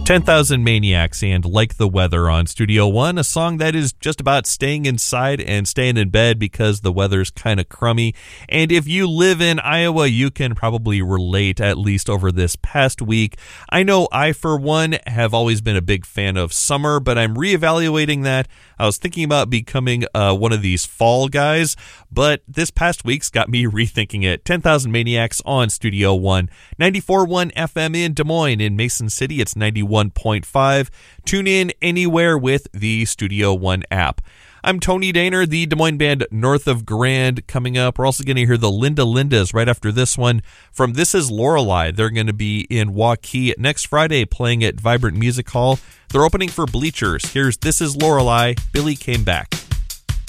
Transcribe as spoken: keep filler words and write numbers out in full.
ten thousand Maniacs and Like the Weather on Studio One, a song that is just about staying inside and staying in bed because the weather's kind of crummy. And if you live in Iowa, you can probably relate, at least over this past week. I know I, for one, have always been a big fan of summer, but I'm reevaluating that. I was thinking about becoming uh, one of these fall guys, but this past week's got me rethinking it. ten thousand Maniacs on Studio One. ninety-four point one F M in Des Moines. In Mason City, it's ninety-one point five. Tune in anywhere with the Studio One app. I'm Tony Daner, the Des Moines band North of Grand. Coming up, we're also going to hear the Linda Lindas right after this one from This Is Lorelei. They're going to be in Waukee next Friday playing at Vibrant Music Hall. They're opening for Bleachers. Here's This Is Lorelei. Billy Came Back.